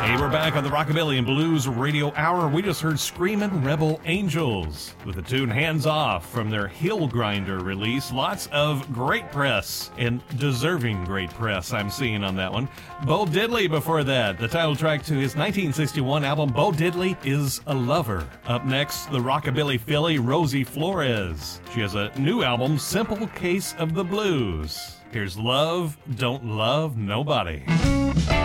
Hey, we're back on the Rockabilly and Blues Radio Hour. We just heard Screamin' Rebel Angels with the tune Hands Off from their Hill Grinder release. Lots of great press, and deserving great press I'm seeing on that one. Bo Diddley before that, the title track to his 1961 album, Bo Diddley Is a Lover. Up next, the Rockabilly Philly, Rosie Flores. She has a new album, Simple Case of the Blues. Here's Love Don't Love Nobody.